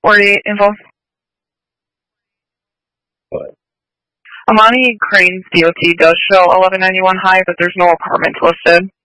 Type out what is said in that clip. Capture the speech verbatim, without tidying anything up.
forty-eight involved. What? Amani Crane's D O T does show eleven ninety-one high, but there's no apartments listed.